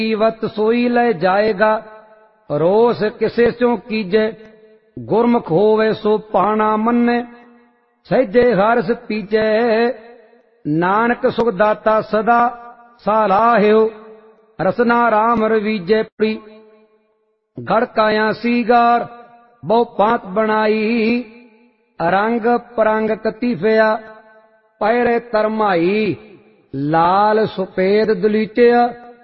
वत सोई ले जाएगा, रोस किसे स्यों कीजे, गुरमुख होवे सो पाना मन्ने, सहजे हर्ष पीजे, नानक सुख दाता सदा सालाहियो, रसना राम रवीजे पड़ी। गढ़ काया सीगार बहु पात बनाई, रंग परंग कतीफिया, पैरे तरमाई, लाल सुपेद दलीटिया,